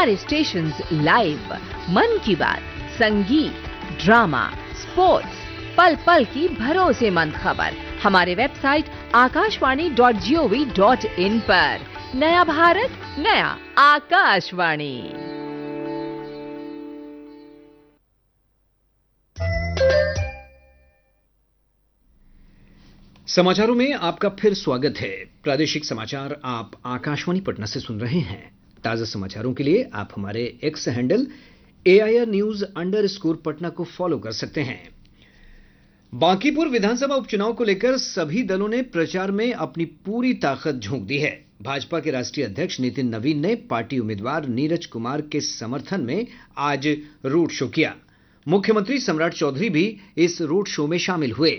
हमारे station live, मन की बात, संगीत, ड्रामा, स्पोर्ट्स, पल पल की भरोसेमंद खबर हमारे वेबसाइट आकाशवाणी.gov.in पर। नया भारत, नया आकाशवाणी। समाचारों में आपका फिर स्वागत है। प्रादेशिक समाचार आप आकाशवाणी पटना से सुन रहे हैं। ताजा समाचारों के लिए आप हमारे एक्स हैंडल AIR News_पटना को फॉलो कर सकते हैं। बांकीपुर विधानसभा उपचुनाव को लेकर सभी दलों ने प्रचार में अपनी पूरी ताकत झोंक दी है। भाजपा के राष्ट्रीय अध्यक्ष नितिन नवीन ने पार्टी उम्मीदवार नीरज कुमार के समर्थन में आज रोड शो किया। मुख्यमंत्री सम्राट चौधरी भी इस रोड शो में शामिल हुए।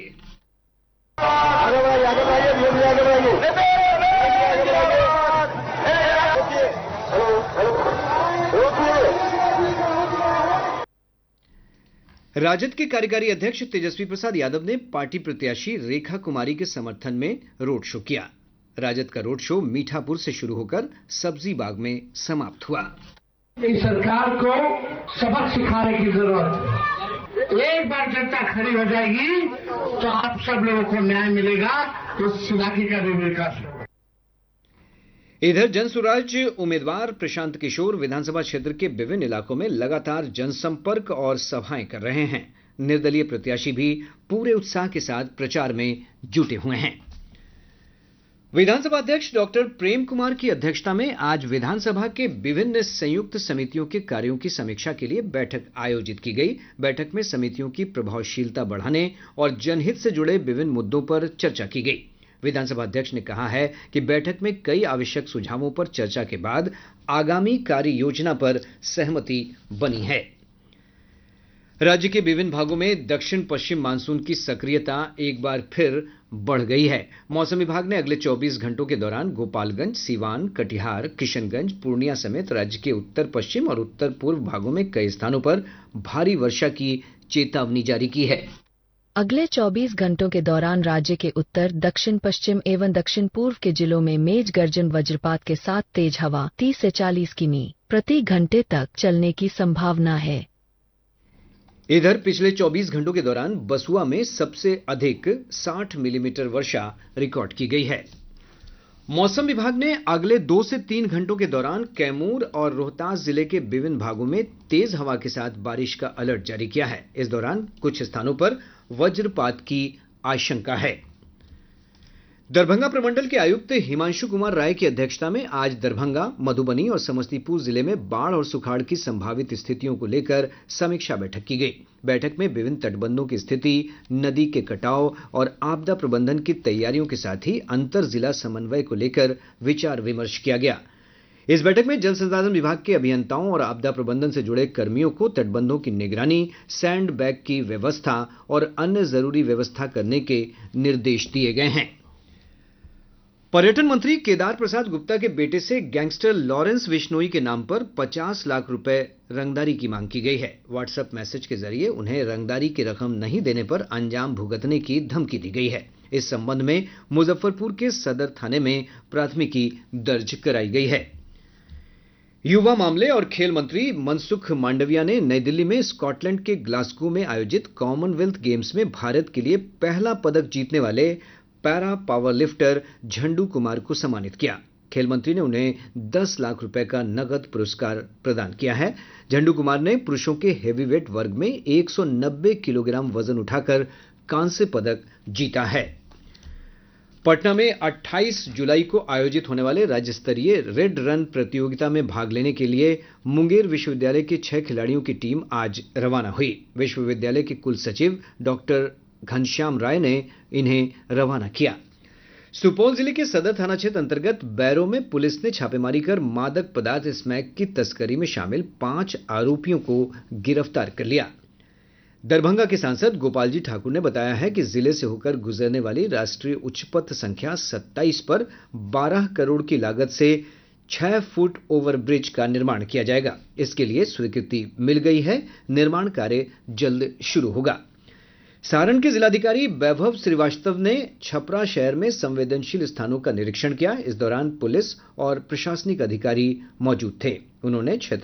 राजद के कार्यकारी अध्यक्ष तेजस्वी प्रसाद यादव ने पार्टी प्रत्याशी रेखा कुमारी के समर्थन में रोड शो किया। राजद का रोड शो मीठापुर से शुरू होकर सब्जी बाग में समाप्त हुआ। इस सरकार को सबक सिखाने की जरूरत है। एक बार जनता खड़ी हो जाएगी तो आप सब लोगों को न्याय मिलेगा, तो इलाके का भी विकास होगा। इधर जनसुराज उम्मीदवार प्रशांत किशोर विधानसभा क्षेत्र के विभिन्न इलाकों में लगातार जनसंपर्क और सभाएं कर रहे हैं। निर्दलीय प्रत्याशी भी पूरे उत्साह के साथ प्रचार में जुटे हुए हैं। विधानसभा अध्यक्ष डॉक्टर प्रेम कुमार की अध्यक्षता में आज विधानसभा के विभिन्न संयुक्त समितियों के कार्यों की समीक्षा के लिए बैठक आयोजित की गई। बैठक में समितियों की प्रभावशीलता बढ़ाने और जनहित से जुड़े विभिन्न मुद्दों पर चर्चा की गई। विधानसभा अध्यक्ष ने कहा है कि बैठक में कई आवश्यक सुझावों पर चर्चा के बाद आगामी कार्य योजना पर सहमति बनी है। राज्य के विभिन्न भागों में दक्षिण पश्चिम मानसून की सक्रियता एक बार फिर बढ़ गई है। मौसम विभाग ने अगले 24 घंटों के दौरान गोपालगंज, सीवान, कटिहार, किशनगंज, पूर्णिया समेत राज्य के उत्तर पश्चिम और उत्तर पूर्व भागों में कई स्थानों पर भारी वर्षा की चेतावनी जारी की है। अगले 24 घंटों के दौरान राज्य के उत्तर, दक्षिण पश्चिम एवं दक्षिण पूर्व के जिलों में मेघ गर्जन वज्रपात के साथ तेज हवा 30 से 40 किमी प्रति घंटे तक चलने की संभावना है। इधर पिछले 24 घंटों के दौरान बसुआ में सबसे अधिक 60 मिलीमीटर वर्षा रिकॉर्ड की गई है। मौसम विभाग ने अगले 2 से 3 घंटों के दौरान कैमूर और रोहतास जिले के विभिन्न भागों में तेज हवा के साथ बारिश का अलर्ट जारी किया है। इस दौरान कुछ स्थानों पर वज्रपात की आशंका है। दरभंगा प्रमंडल के आयुक्त हिमांशु कुमार राय की अध्यक्षता में आज दरभंगा, मधुबनी और समस्तीपुर जिले में बाढ़ और सुखाड़ की संभावित स्थितियों को लेकर समीक्षा बैठक की गई। बैठक में विभिन्न तटबंधों की स्थिति, नदी के कटाव और आपदा प्रबंधन की तैयारियों के साथ ही अंतर जिला समन्वय को लेकर विचार विमर्श किया गया। इस बैठक में जल संसाधन विभाग के अभियंताओं और आपदा प्रबंधन से जुड़े कर्मियों को तटबंधों की निगरानी, सैंड बैग की व्यवस्था और अन्य जरूरी व्यवस्था करने के निर्देश दिए गए हैं। पर्यटन मंत्री केदार प्रसाद गुप्ता के बेटे से गैंगस्टर लॉरेंस बिश्नोई के नाम पर 50 लाख रुपए रंगदारी की मांग की गई है। व्हाट्सएप मैसेज के जरिए उन्हें रंगदारी की रकम नहीं देने पर अंजाम भुगतने की धमकी दी गई है। इस संबंध में मुजफ्फरपुर के सदर थाने में प्राथमिकी दर्ज कराई गई है। युवा मामले और खेल मंत्री मनसुख मांडविया ने नई दिल्ली में स्कॉटलैंड के ग्लासगो में आयोजित कॉमनवेल्थ गेम्स में भारत के लिए पहला पदक जीतने वाले पैरा पावर लिफ्टर झंडू कुमार को सम्मानित किया। खेल मंत्री ने उन्हें 10 लाख रुपए का नगद पुरस्कार प्रदान किया है। झंडू कुमार ने पुरुषों के हेवीवेट वर्ग में 190 किलोग्राम वजन उठाकर कांस्य पदक जीता है। पटना में 28 जुलाई को आयोजित होने वाले राज्य स्तरीय रेड रन प्रतियोगिता में भाग लेने के लिए मुंगेर विश्वविद्यालय के 6 खिलाड़ियों की टीम आज रवाना हुई। विश्वविद्यालय के कुल सचिव डॉक्टर घनश्याम राय ने इन्हें रवाना किया। सुपौल जिले के सदर थाना क्षेत्र अंतर्गत बैरो में पुलिस ने छापेमारी कर मादक पदार्थ स्मैक की तस्करी में शामिल 5 आरोपियों को गिरफ्तार कर लिया। दरभंगा के सांसद गोपाल जी ठाकुर ने बताया है कि जिले से होकर गुजरने वाली राष्ट्रीय उच्च पथ संख्या 27 पर 12 करोड़ की लागत से 6 फुट ओवरब्रिज का निर्माण किया जाएगा। इसके लिए स्वीकृति मिल गई है। निर्माण कार्य जल्द शुरू होगा। सारण के जिलाधिकारी वैभव श्रीवास्तव ने छपरा शहर में संवेदनशील स्थानों का निरीक्षण किया। इस दौरान पुलिस और प्रशासनिक अधिकारी मौजूद थे। उन्होंने क्षेत्र